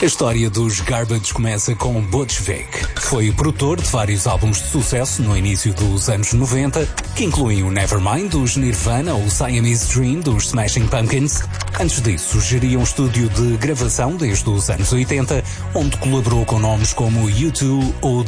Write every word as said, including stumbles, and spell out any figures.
A história dos Garbage começa com Butch Vig. Foi produtor de vários álbuns de sucesso no início dos anos noventa, que incluem o Nevermind dos Nirvana ou o Siamese Dream dos Smashing Pumpkins. Antes disso, geria um estúdio de gravação desde os anos oitenta, onde colaborou com nomes como U dois ou